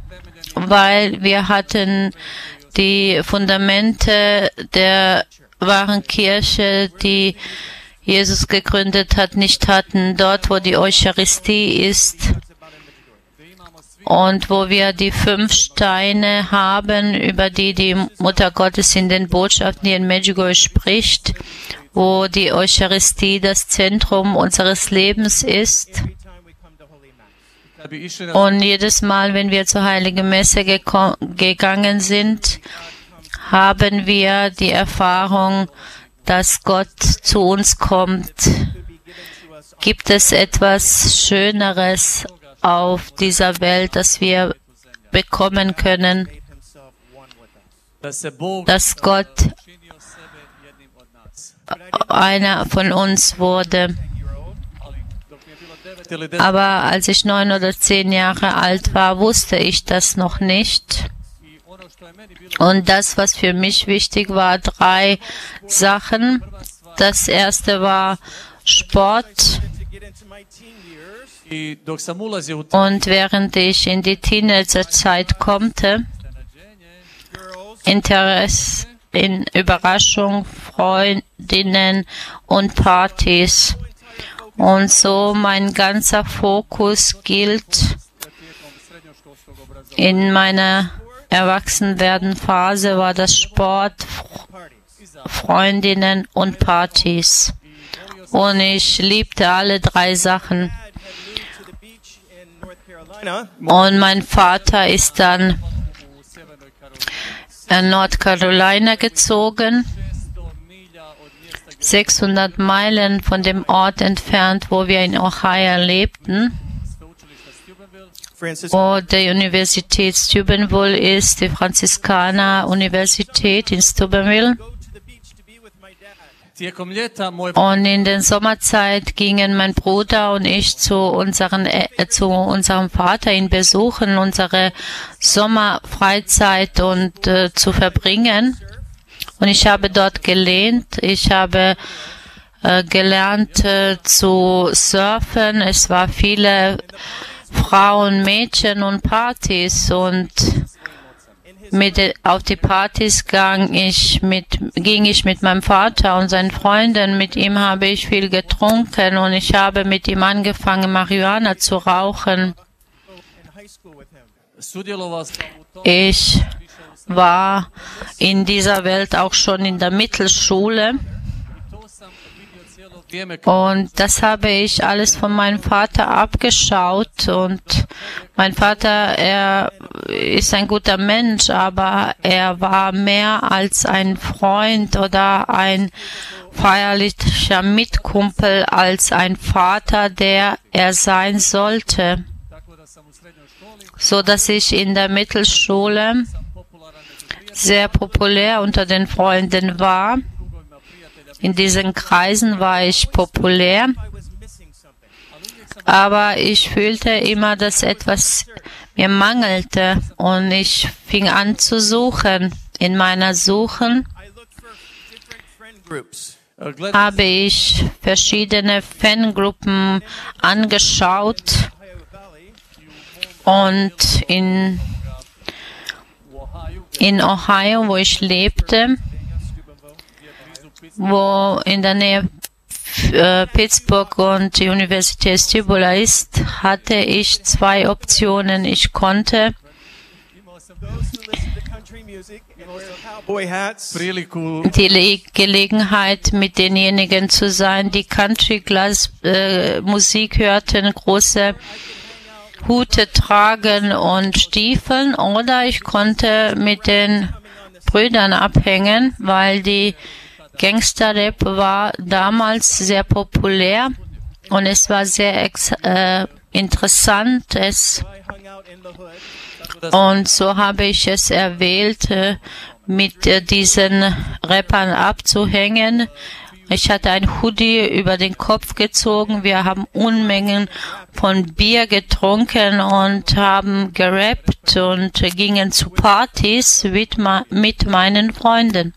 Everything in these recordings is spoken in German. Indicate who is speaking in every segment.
Speaker 1: weil wir hatten die Fundamente der wahren Kirche, die Jesus gegründet hat, nicht hatten. Dort, wo die Eucharistie ist und wo wir die 5 Steine haben, über die die Mutter Gottes in den Botschaften hier in Medjugorje spricht, wo die Eucharistie das Zentrum unseres Lebens ist. Und jedes Mal, wenn wir zur Heiligen Messe gegangen sind, haben wir die Erfahrung, dass Gott zu uns kommt. Gibt es etwas Schöneres auf dieser Welt, das wir bekommen können, dass Gott einer von uns wurde? Aber als ich 9 oder 10 Jahre alt war, wusste ich das noch nicht. Und das, was für mich wichtig war, 3 Sachen. Das erste war Sport. Und während ich in die Teenagerzeit komme, Interesse in Überraschung, Freundinnen und Partys. Und so mein ganzer Fokus gilt in meiner Erwachsenwerden-Phase war das Sport, Freundinnen und Partys. Und ich liebte alle 3 Sachen. Und mein Vater ist dann in North Carolina gezogen, 600 Meilen von dem Ort entfernt, wo wir in Ohio lebten, wo die Universität Steubenville ist, die Franziskaner-Universität in Steubenville. Und in der Sommerzeit gingen mein Bruder und ich zu unserem Vater ihn besuchen, unsere Sommerfreizeit zu verbringen. Und ich habe dort gelernt. Ich habe gelernt zu surfen. Es war viele Frauen, Mädchen und Partys und auf die Partys ging ich mit meinem Vater und seinen Freunden. Mit ihm habe ich viel getrunken und ich habe mit ihm angefangen, Marihuana zu rauchen. Ich war in dieser Welt auch schon in der Mittelschule. Und das habe ich alles von meinem Vater abgeschaut. Und mein Vater, er ist ein guter Mensch, aber er war mehr als ein Freund oder ein feierlicher Mitkumpel, als ein Vater, der er sein sollte. So dass ich in der Mittelschule sehr populär unter den Freunden war. In diesen Kreisen war ich populär, aber ich fühlte immer, dass etwas mir mangelte und ich fing an zu suchen. In meiner Suchen habe ich verschiedene Fangruppen angeschaut und in Ohio, wo ich lebte, wo in der Nähe Pittsburgh und die Universität Steubenville ist, hatte ich 2 Optionen. Ich konnte die Gelegenheit, mit denjenigen zu sein, die Country-Musik hörten, große Hute tragen und Stiefeln, oder ich konnte mit den Brüdern abhängen, weil die Gangster-Rap war damals sehr populär und es war sehr interessant. Und so habe ich es erwählt, mit diesen Rappern abzuhängen. Ich hatte ein Hoodie über den Kopf gezogen. Wir haben Unmengen von Bier getrunken und haben gerappt und gingen zu Partys mit meinen Freunden.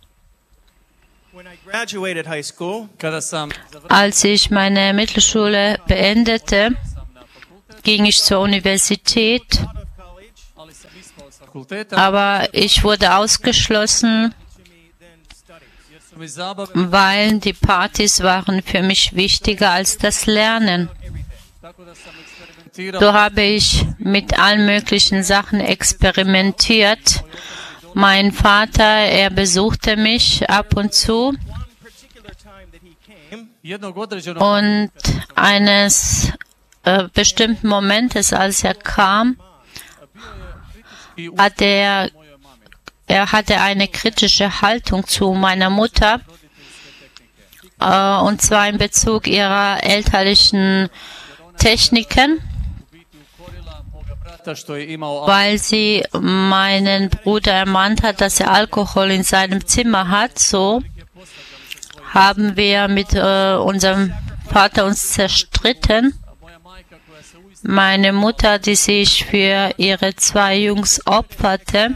Speaker 1: Als ich meine Mittelschule beendete, ging ich zur Universität aber ich wurde ausgeschlossen, weil die Partys waren für mich wichtiger als das Lernen. So habe ich mit allen möglichen Sachen experimentiert. Mein Vater, er besuchte mich ab und zu. Und eines bestimmten Momentes, als er kam, hatte er hatte eine kritische Haltung zu meiner Mutter, und zwar in Bezug ihrer elterlichen Techniken, weil sie meinen Bruder ermahnt hat, dass er Alkohol in seinem Zimmer hat. So haben wir mit unserem Vater uns zerstritten. Meine Mutter, die sich für ihre 2 Jungs opferte,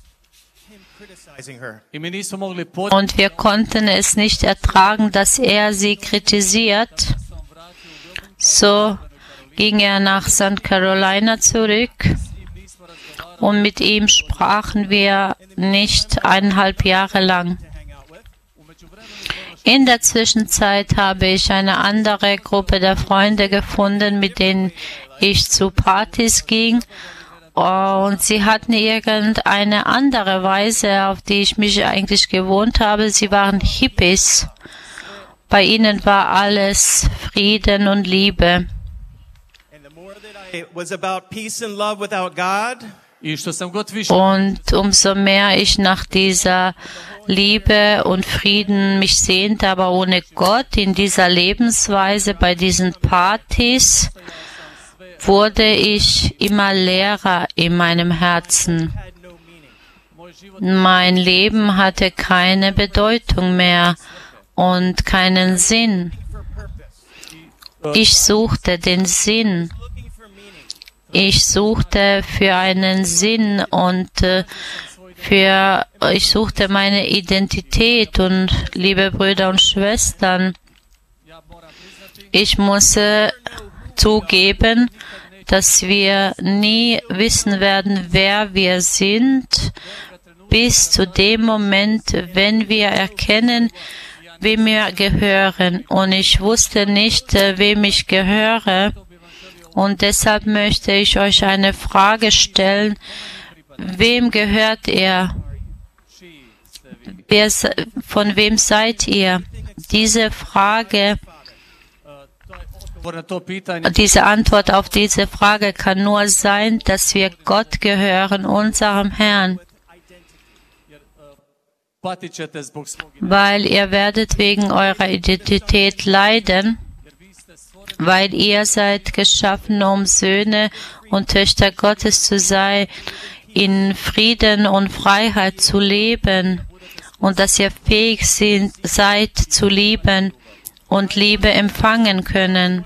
Speaker 1: und wir konnten es nicht ertragen, dass er sie kritisiert. So ging er nach St. Carolina zurück, und mit ihm sprachen wir nicht 1,5 Jahre lang. In der Zwischenzeit habe ich eine andere Gruppe der Freunde gefunden, mit denen ich zu Partys ging. Und sie hatten irgendeine andere Weise, auf die ich mich eigentlich gewohnt habe. Sie waren Hippies. Bei ihnen war alles Frieden und Liebe. Und umso mehr ich nach dieser Liebe und Frieden mich sehnte, aber ohne Gott, in dieser Lebensweise, bei diesen Partys, wurde ich immer leerer in meinem Herzen. Mein Leben hatte keine Bedeutung mehr und keinen Sinn. Ich suchte den Sinn. Ich suchte für einen Sinn und ich suchte meine Identität. Und liebe Brüder und Schwestern, ich muss zugeben, dass wir nie wissen werden, wer wir sind, bis zu dem Moment, wenn wir erkennen, wem wir gehören. Und ich wusste nicht, wem ich gehöre. Und deshalb möchte ich euch eine Frage stellen. Wem gehört ihr? Von wem seid ihr? Diese Antwort auf diese Frage kann nur sein, dass wir Gott gehören, unserem Herrn. Weil ihr werdet wegen eurer Identität leiden, weil ihr seid geschaffen, um Söhne und Töchter Gottes zu sein, in Frieden und Freiheit zu leben, und dass ihr fähig seid zu lieben und Liebe empfangen können.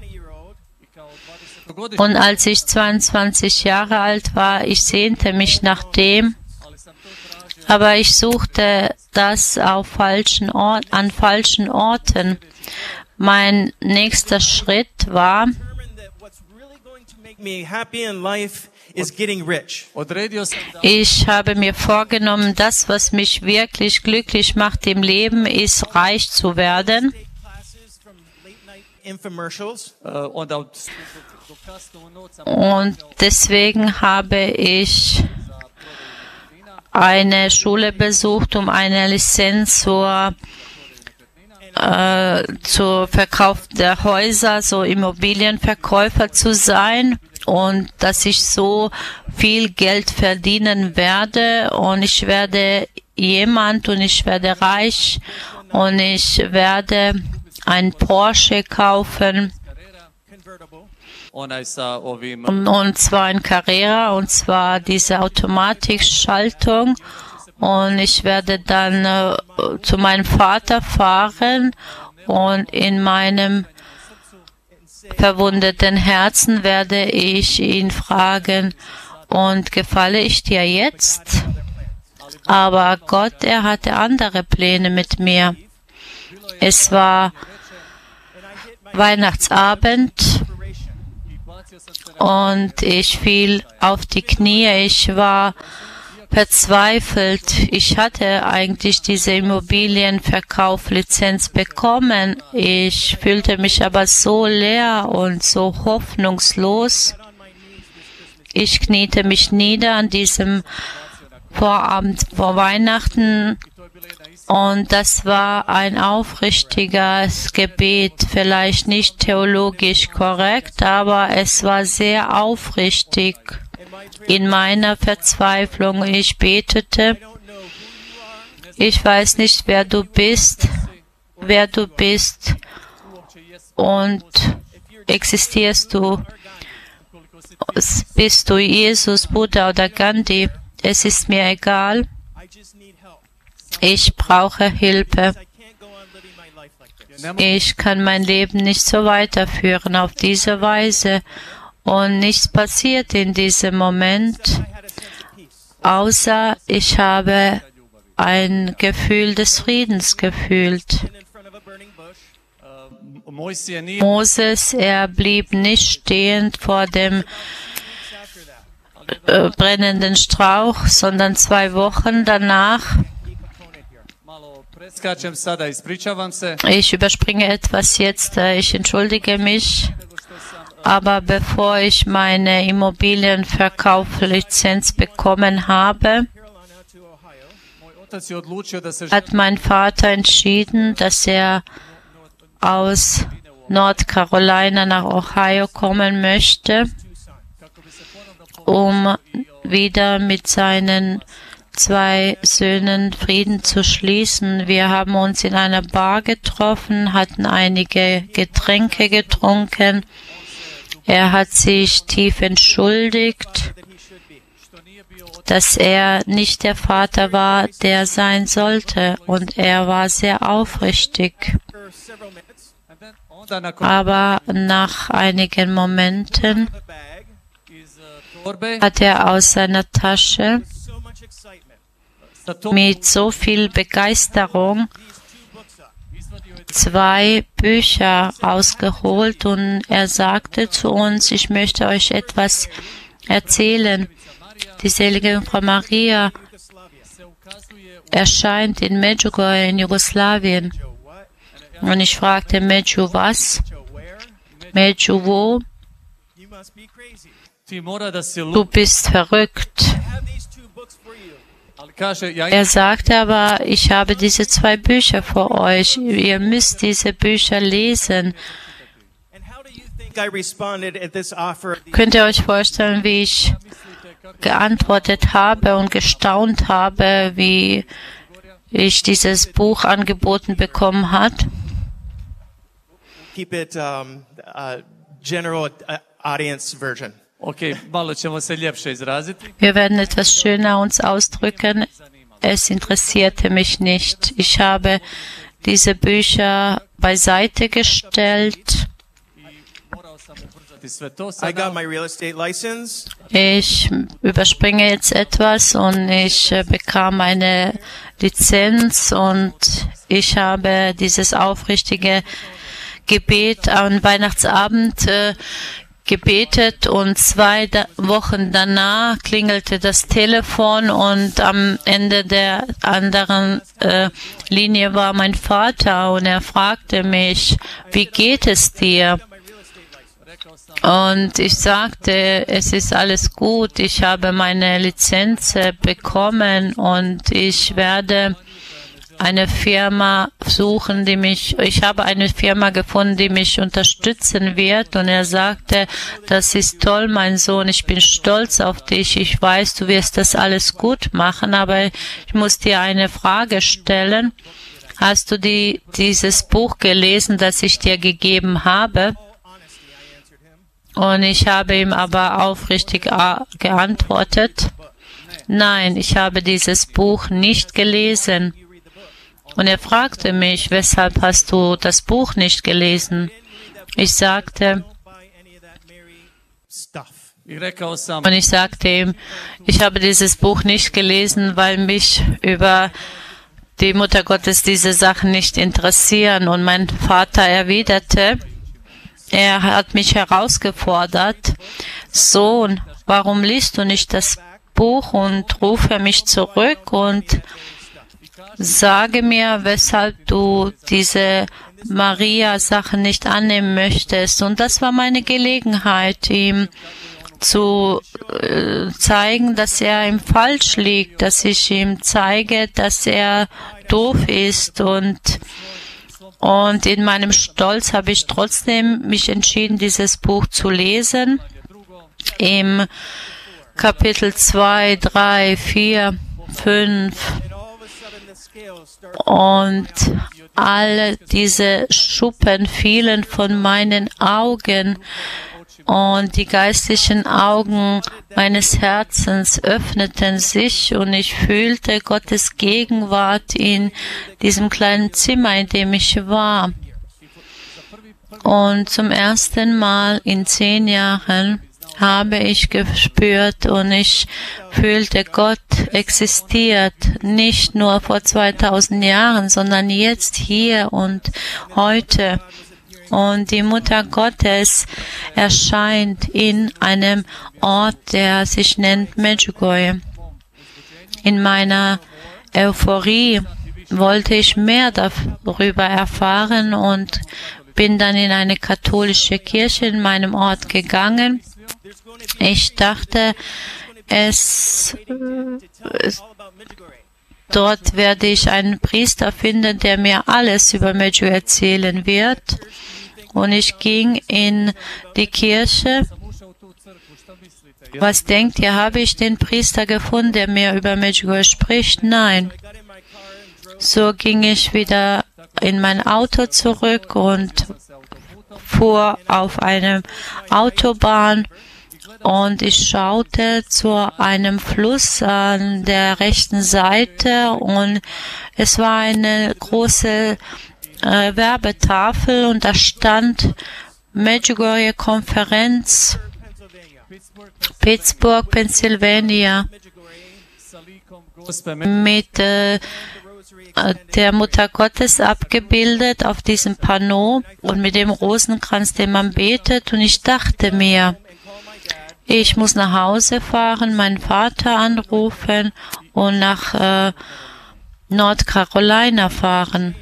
Speaker 1: Und als ich 22 Jahre alt war, ich sehnte mich nach dem, aber ich suchte das an falschen Orten. Mein nächster Schritt war, ich habe mir vorgenommen, das, was mich wirklich glücklich macht im Leben, ist, reich zu werden. Und deswegen habe ich eine Schule besucht, um eine Lizenz zur Verkauf der Häuser, so Immobilienverkäufer zu sein, und dass ich so viel Geld verdienen werde, und ich werde und ich werde reich, und ich werde ein Porsche kaufen, und zwar ein Carrera, und zwar diese Automatikschaltung. Und ich werde dann zu meinem Vater fahren und in meinem verwundeten Herzen werde ich ihn fragen, und gefalle ich dir jetzt? Aber Gott, er hatte andere Pläne mit mir. Es war Weihnachtsabend, und ich fiel auf die Knie. Ich war verzweifelt. Ich hatte eigentlich diese Immobilienverkauflizenz bekommen. Ich fühlte mich aber so leer und so hoffnungslos. Ich kniete mich nieder an diesem Vorabend vor Weihnachten und das war ein aufrichtiges Gebet, vielleicht nicht theologisch korrekt, aber es war sehr aufrichtig. In meiner Verzweiflung, ich betete, ich weiß nicht, wer du bist und existierst du, bist du Jesus, Buddha oder Gandhi, es ist mir egal, ich brauche Hilfe. Ich kann mein Leben nicht so weiterführen auf diese Weise. Und nichts passiert in diesem Moment, außer ich habe ein Gefühl des Friedens gefühlt. Moses, er blieb nicht stehend vor dem brennenden Strauch, sondern 2 Wochen danach. Ich überspringe etwas jetzt, ich entschuldige mich. Aber bevor ich meine Immobilienverkauflizenz bekommen habe, hat mein Vater entschieden, dass er aus Nordcarolina nach Ohio kommen möchte, um wieder mit seinen 2 Söhnen Frieden zu schließen. Wir haben uns in einer Bar getroffen, hatten einige Getränke getrunken. Er hat sich tief entschuldigt, dass er nicht der Vater war, der sein sollte, und er war sehr aufrichtig. Aber nach einigen Momenten hat er aus seiner Tasche mit so viel Begeisterung 2 Bücher ausgeholt und er sagte zu uns, ich möchte euch etwas erzählen. Die selige Frau Maria erscheint in Medjugorje in Jugoslawien. Und ich fragte, Medju was? Medju wo? Du bist verrückt. Er sagte aber, ich habe diese 2 Bücher für euch. Ihr müsst diese Bücher lesen. Könnt ihr euch vorstellen, wie ich geantwortet habe und gestaunt habe, wie ich dieses Buch angeboten bekommen habe?
Speaker 2: Keep it general audience version.
Speaker 3: Okay, malo ćemo se ljepše izraziti.
Speaker 1: Wir werden etwas schöner uns ausdrücken. Es interessierte mich nicht. Ich habe diese Bücher beiseite gestellt.
Speaker 2: I got my real estate license.
Speaker 1: Ich überspringe jetzt etwas und ich bekam eine Lizenz und ich habe dieses aufrichtige Gebet am Weihnachtsabend gebetet und 2 Wochen danach klingelte das Telefon und am Ende der anderen Linie war mein Vater und er fragte mich, wie geht es dir? Und ich sagte, es ist alles gut, ich habe meine Lizenz bekommen und ich werde eine Firma suchen, ich habe eine Firma gefunden, die mich unterstützen wird. Und er sagte, das ist toll, mein Sohn, ich bin stolz auf dich, ich weiß, du wirst das alles gut machen, aber ich muss dir eine Frage stellen. Hast du dieses Buch gelesen, das ich dir gegeben habe? Und ich habe ihm aber aufrichtig geantwortet, nein, ich habe dieses Buch nicht gelesen. Und er fragte mich, weshalb hast du das Buch nicht gelesen? Ich sagte, und ich sagte ihm, ich habe dieses Buch nicht gelesen, weil mich über die Mutter Gottes diese Sachen nicht interessieren. Und mein Vater erwiderte, er hat mich herausgefordert: Sohn, warum liest du nicht das Buch und rufe mich zurück und sage mir, weshalb du diese Maria-Sache nicht annehmen möchtest. Und das war meine Gelegenheit, ihm zu zeigen, dass er im Falsch liegt, dass ich ihm zeige, dass er doof ist. Und in meinem Stolz habe ich trotzdem mich entschieden, dieses Buch zu lesen. Im Kapitel 2, 3, 4, 5 und alle diese Schuppen fielen von meinen Augen und die geistlichen Augen meines Herzens öffneten sich und ich fühlte Gottes Gegenwart in diesem kleinen Zimmer, in dem ich war. Und zum ersten Mal in 10 Jahren habe ich gespürt und ich fühlte, Gott existiert nicht nur vor 2000 Jahren, sondern jetzt, hier und heute. Und die Mutter Gottes erscheint in einem Ort, der sich nennt Medjugorje. In meiner Euphorie wollte ich mehr darüber erfahren und bin dann in eine katholische Kirche in meinem Ort gegangen. Ich dachte, dort werde ich einen Priester finden, der mir alles über Medjugorje erzählen wird. Und ich ging in die Kirche. Was denkt ihr, habe ich den Priester gefunden, der mir über Medjugorje spricht? Nein. So ging ich wieder in mein Auto zurück und fuhr auf eine Autobahn und ich schaute zu einem Fluss an der rechten Seite und es war eine große Werbetafel und da stand Medjugorje Konferenz, Pittsburgh, Pennsylvania, mit der Mutter Gottes abgebildet auf diesem Panneau und mit dem Rosenkranz, den man betet. Und ich dachte mir, ich muss nach Hause fahren, meinen Vater anrufen und nach North Carolina fahren.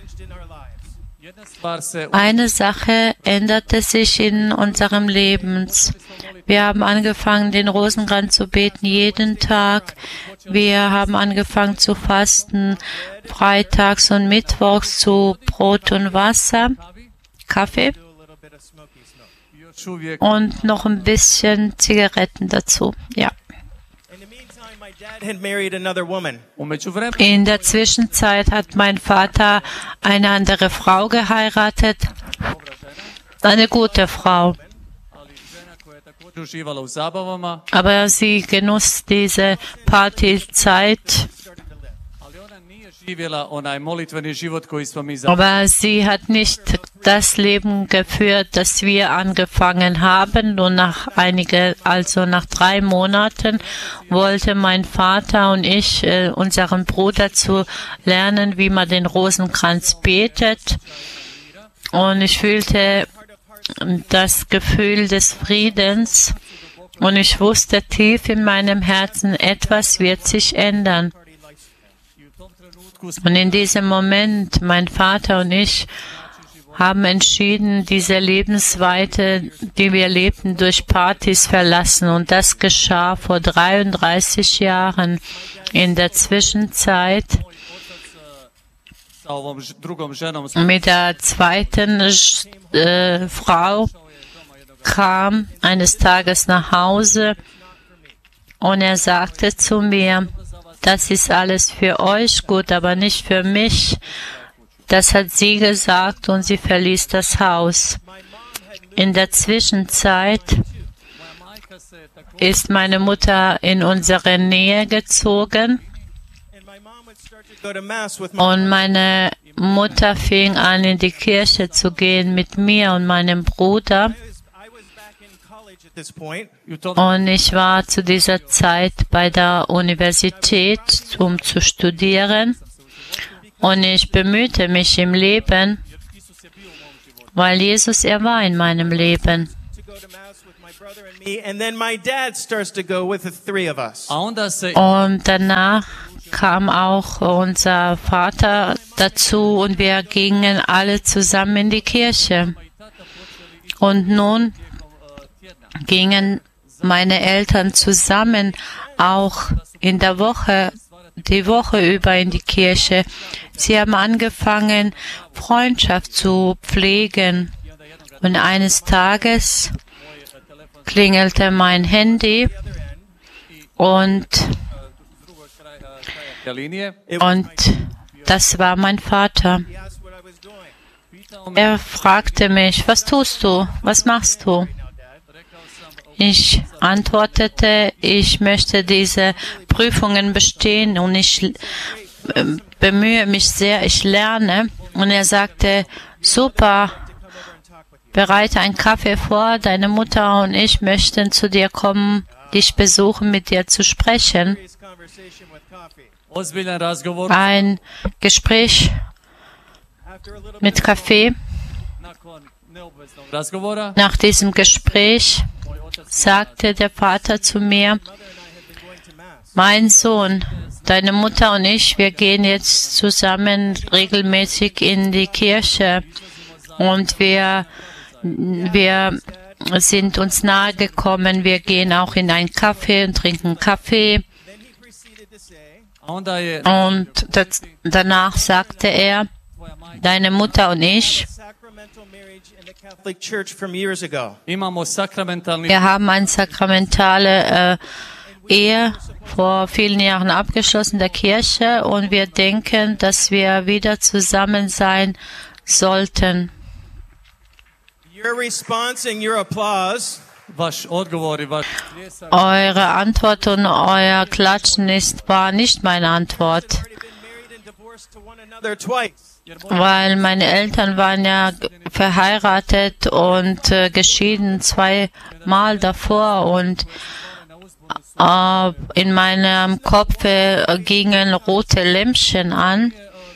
Speaker 1: Eine Sache änderte sich in unserem Leben. Wir haben angefangen, den Rosenkranz zu beten jeden Tag. Wir haben angefangen zu fasten, freitags und mittwochs zu Brot und Wasser, Kaffee und noch ein bisschen Zigaretten dazu. Ja. In der Zwischenzeit hat mein Vater eine andere Frau geheiratet, eine gute Frau. Aber sie genoss diese Partyzeit. Aber sie hat nicht das Leben geführt, das wir angefangen haben. Und nach 3 Monaten, wollte mein Vater und ich unseren Bruder zu lernen, wie man den Rosenkranz betet. Und ich fühlte das Gefühl des Friedens. Und ich wusste tief in meinem Herzen, etwas wird sich ändern. Und in diesem Moment, mein Vater und ich haben entschieden, diese Lebensweite, die wir lebten, durch Partys verlassen. Und das geschah vor 33 Jahren. In der Zwischenzeit mit der zweiten Frau kam eines Tages nach Hause und er sagte zu mir, das ist alles für euch gut, aber nicht für mich. Das hat sie gesagt und sie verließ das Haus. In der Zwischenzeit ist meine Mutter in unsere Nähe gezogen und meine Mutter fing an, in die Kirche zu gehen mit mir und meinem Bruder. Und ich war zu dieser Zeit bei der Universität, um zu studieren. Und ich bemühte mich im Leben, weil Jesus, er war in meinem Leben.
Speaker 2: to go to Mass with my brother and me, and then my dad starts to go with the three of us.
Speaker 3: A onda se
Speaker 1: Und danach kam auch unser Vater dazu und wir gingen alle zusammen in die Kirche. Und nun gingen meine Eltern zusammen auch in der Woche, die Woche über in die Kirche. Sie haben angefangen, Freundschaft zu pflegen. Und eines Tages klingelte mein Handy und
Speaker 3: der Linie.
Speaker 1: das war mein Vater.
Speaker 2: He asked what I was doing.
Speaker 1: Er fragte mich, was tust du? Was machst du? Ich antwortete, ich möchte diese Prüfungen bestehen und ich bemühe mich sehr, ich lerne. Und er sagte, super, bereite einen Kaffee vor, deine Mutter und ich möchten zu dir kommen, dich besuchen, mit dir zu sprechen.
Speaker 2: His conversation with coffee.
Speaker 3: Ozbiljan razgovor.
Speaker 1: Ein Gespräch
Speaker 2: After a little bit
Speaker 1: mit Kaffee.
Speaker 3: Nakon neobveznog razgovora,
Speaker 1: Nach diesem Gespräch sagte der Vater zu mir, mein Sohn, deine Mutter und ich, wir gehen jetzt zusammen regelmäßig in die Kirche und wir sind uns nahe gekommen. Wir gehen auch in einen Café und trinken Kaffee.
Speaker 2: then he proceeded to say,
Speaker 3: a onda je
Speaker 1: Und danach sagte er, deine Mutter und ich,
Speaker 2: sacramental marriage in the Catholic Church from years ago.
Speaker 3: imamo sakramentalni
Speaker 1: wir haben eine sakramentale Ehe vor vielen Jahren abgeschlossen in der Kirche und wir denken, dass wir wieder zusammen sein sollten.
Speaker 2: Your response and your applause
Speaker 3: vaš odgovor i vaš pljesak
Speaker 1: Eure Antwort und euer Klatschen war nicht meine Antwort,
Speaker 2: already been married and divorced to one another twice.
Speaker 1: weil meine Eltern waren ja verheiratet und geschieden zweimal davor und in meinem Kopf gingen rote Lämpchen an.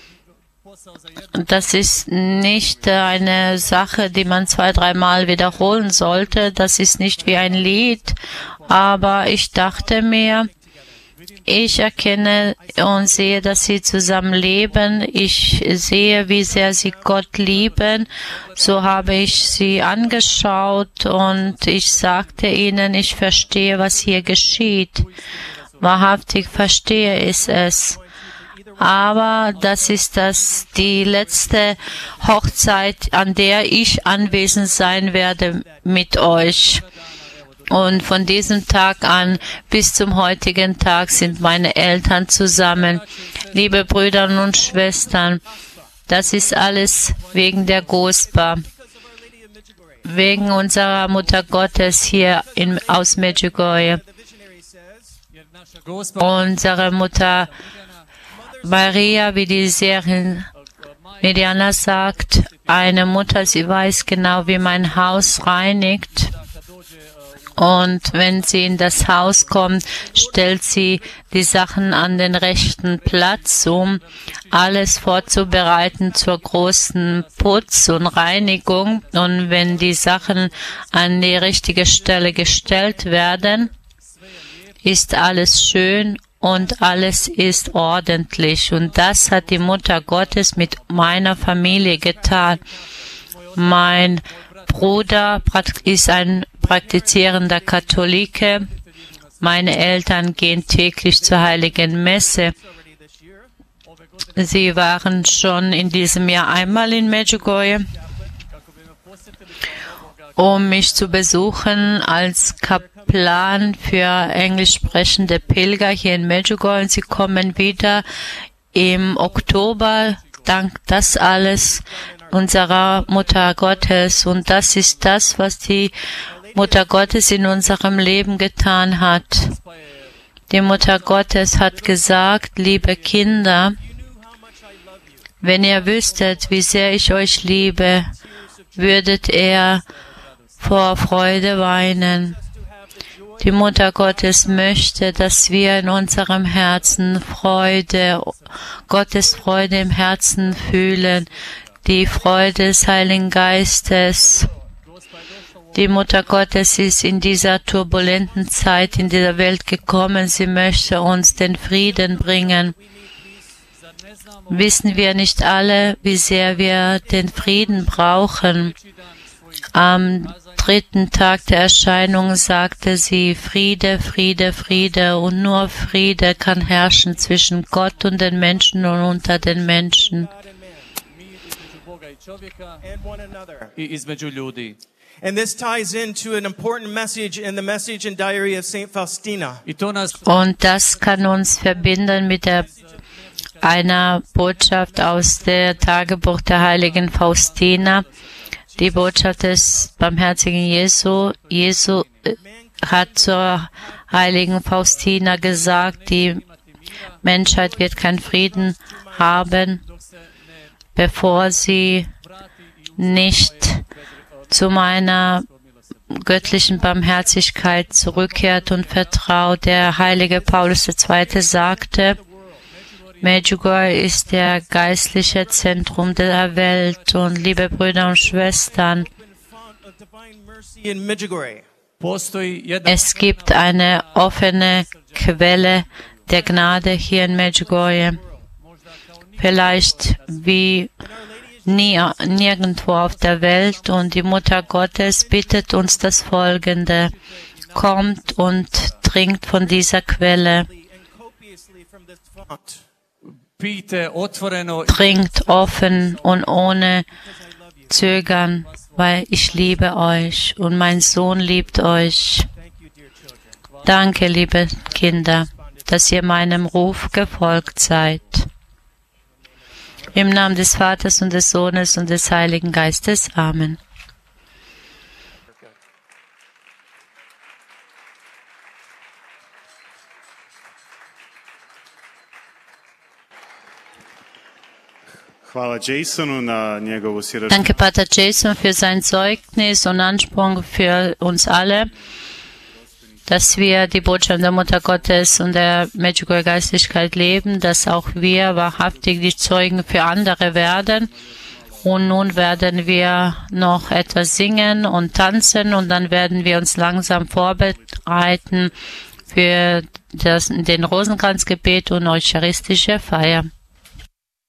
Speaker 1: Das ist nicht eine Sache, die man 2-3 Mal wiederholen sollte. Das ist nicht wie ein Lied. Aber ich dachte mir, ich erkenne und sehe, dass sie zusammen leben. Ich sehe, wie sehr sie Gott lieben. So habe ich sie angeschaut und ich sagte ihnen, ich verstehe, was hier geschieht. Wahrhaftig verstehe ich es. Aber das ist die letzte Hochzeit, an der ich anwesend sein werde mit euch. Und von diesem Tag an bis zum heutigen Tag sind meine Eltern zusammen. Liebe Brüder und Schwestern, das ist alles wegen der Gospa, wegen unserer Mutter Gottes hier aus Medjugorje. Unsere Mutter Maria, wie die Seherin Mediana sagt, eine Mutter, sie weiß genau, wie mein Haus reinigt. Und wenn sie in das Haus kommt, stellt sie die Sachen an den rechten Platz, um alles vorzubereiten zur großen Putz- und Reinigung. Und wenn die Sachen an die richtige Stelle gestellt werden, ist alles schön und alles ist ordentlich. Und das hat die Mutter Gottes mit meiner Familie getan. Mein Bruder ist ein praktizierender Katholike. Meine Eltern gehen täglich zur Heiligen Messe. Sie waren schon in diesem Jahr einmal in Medjugorje, um mich zu besuchen als Kaplan für englisch sprechende Pilger hier in Medjugorje. Und sie kommen wieder im Oktober, dank das alles unserer Mutter Gottes. Und das ist das, was die Mutter Gottes in unserem Leben getan hat. Die Mutter Gottes hat gesagt, liebe Kinder, wenn ihr wüsstet, wie sehr ich euch liebe, würdet ihr vor Freude weinen. Die Mutter Gottes möchte, dass wir in unserem Herzen Freude, Gottes Freude im Herzen fühlen, die Freude des Heiligen Geistes. Die Mutter Gottes ist in dieser turbulenten Zeit in dieser Welt gekommen. Sie möchte uns den Frieden bringen. Wissen wir nicht alle, wie sehr wir den Frieden brauchen? Am 3. Tag der Erscheinung sagte sie, Friede, Friede, Friede, und nur Friede kann herrschen zwischen Gott und den Menschen und unter den Menschen.
Speaker 2: And this ties into an important message in the Message and Diary of St. Faustina.
Speaker 1: Und das kann uns verbinden mit einer Botschaft aus der Tagebuch der heiligen Faustina. Die Botschaft des barmherzigen Jesu. Jesu hat zur heiligen Faustina gesagt, die Menschheit wird keinen Frieden haben, bevor sie nicht zu meiner göttlichen Barmherzigkeit zurückkehrt und vertraut. Der heilige Paulus II. Sagte, Medjugorje ist der geistliche Zentrum der Welt, und liebe Brüder und Schwestern, es gibt eine offene Quelle der Gnade hier in Medjugorje, vielleicht wie nirgendwo auf der Welt, und die Mutter Gottes bittet uns das Folgende: Kommt und trinkt von dieser Quelle. Trinkt offen und ohne Zögern, weil ich liebe euch und mein Sohn liebt euch. Danke, liebe Kinder, dass ihr meinem Ruf gefolgt seid. Im Namen des Vaters und des Sohnes und des Heiligen Geistes. Amen. Danke, Pater Jason, für sein Zeugnis und Ansporn für uns alle, dass wir die Botschaft der Mutter Gottes und der Medjugorje Geistlichkeit leben, dass auch wir wahrhaftig die Zeugen für andere werden. Und nun werden wir noch etwas singen und tanzen, und dann werden wir uns langsam vorbereiten für den Rosenkranzgebet und eucharistische Feier.